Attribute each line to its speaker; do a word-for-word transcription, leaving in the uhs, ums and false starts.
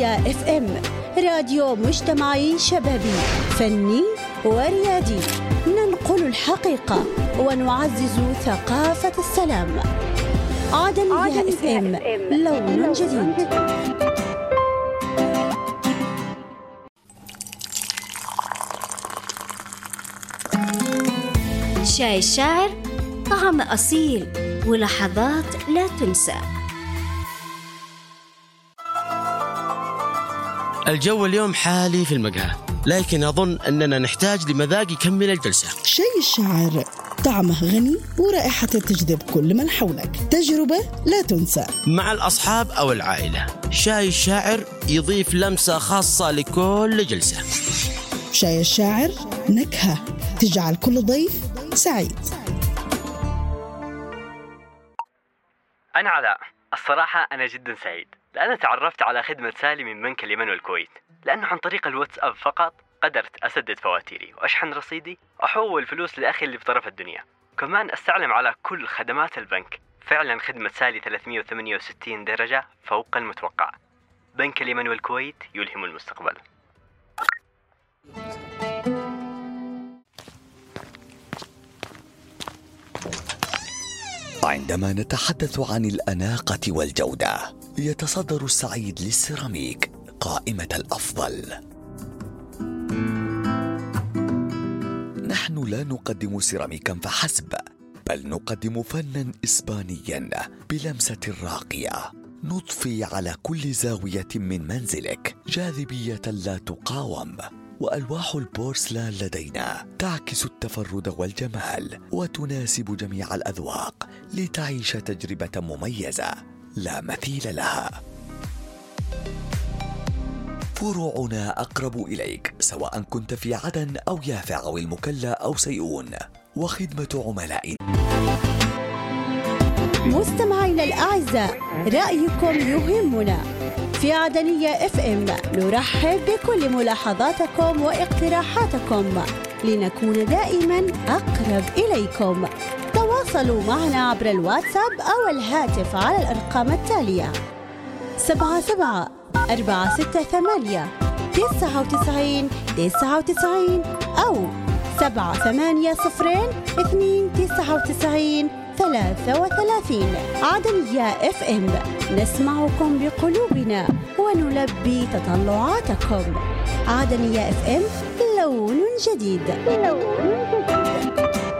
Speaker 1: عدنية اف ام، راديو مجتمعي شبابي فني وريادي، ننقل الحقيقة ونعزز ثقافة السلام. عدنية اف ام، لون جديد.
Speaker 2: شاي الشاعر، طعم أصيل ولحظات لا تنسى.
Speaker 3: الجو اليوم حالي في المقهى، لكن أظن أننا نحتاج لمذاق يكمل الجلسة.
Speaker 4: شاي الشاعر، طعمه غني ورائحته تجذب كل من حولك، تجربة لا تنسى
Speaker 3: مع الأصحاب أو العائلة. شاي الشاعر يضيف لمسة خاصة لكل جلسة.
Speaker 4: شاي الشاعر نكهة تجعل كل ضيف سعيد.
Speaker 5: أنا علاء، الصراحة أنا جدا سعيد لأن تعرفت على خدمة سالي من بنك اليمن والكويت، لأنه عن طريق الواتساب فقط قدرت أسدد فواتيري وأشحن رصيدي وأحول فلوس لأخي اللي بطرف الدنيا، كمان أستعلم على كل خدمات البنك. فعلا خدمة سالي ثلاثمئة وثمانية وستين درجة فوق المتوقع. بنك اليمن والكويت يلهم المستقبل.
Speaker 6: عندما نتحدث عن الأناقة والجودة، يتصدر السعيد للسيراميك قائمة الأفضل. نحن لا نقدم سيراميكا فحسب، بل نقدم فنا إسبانيا بلمسة راقية، نضفي على كل زاوية من منزلك جاذبية لا تقاوم. وألواح البورسلان لدينا تعكس التفرد والجمال وتناسب جميع الأذواق لتعيش تجربة مميزة لا مثيل لها. فروعنا أقرب إليك سواء كنت في عدن أو يافع أو المكلا أو سيئون، وخدمة عملاء.
Speaker 1: مستمعينا الأعزاء، رأيكم يهمنا. في عدنية اف ام نرحب بكل ملاحظاتكم واقتراحاتكم لنكون دائما أقرب إليكم. تواصلوا معنا عبر الواتساب أو الهاتف على الأرقام التالية: سبعة سبعة أربعة ستة ثمانية تسعة وتسعين تسعة وتسعين أو سبعة ثمانية صفرين اثنين تسعة وتسعين ثلاثة وثلاثين. عدنية اف ام، نسمعكم بقلوبنا ونلبي تطلعاتكم. عدنية اف ام، لون جديد. لون جديد.